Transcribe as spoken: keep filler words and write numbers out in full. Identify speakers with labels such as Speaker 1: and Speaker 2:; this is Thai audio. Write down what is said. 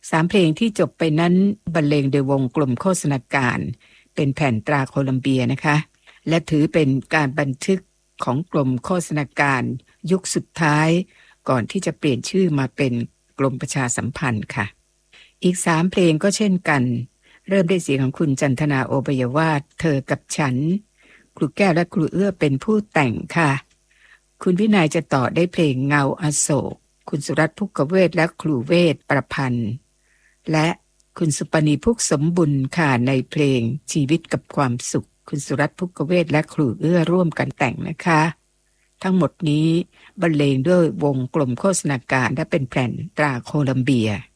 Speaker 1: สามเพลงที่จบไปนั้นบรรเลงโดยวงกลมโฆษณาการเป็นแผ่นตราโคลัมเบียนะคะและถือเป็นการบันทึกของกลมโฆษณาการยุคสุดท้ายก่อนที่จะเปลี่ยนชื่อมาเป็นกรมประชาสัมพันธ์ค่ะอีกสามเพลงก็เช่นกันเริ่มด้วยเสียงของคุณจันทนาโอปยวาทเธอกับฉันครูแก้วและครูเอื้อเป็นผู้แต่งค่ะคุณวินัยจะต่อได้เพลงเงาอโศกคุณสุรัตน์ภุกเวทและครูเวทประพันธ์และคุณสุปณีพุกสมบุญค่ะในเพลงชีวิตกับความสุขคุณสุรัตน์ภุกเวทและครูเอื้อร่วมกันแต่งนะคะทั้งหมดนี้บรรเลงด้วยวงกลมโฆษณาการและเป็นแผ่นตราโคลัมเบีย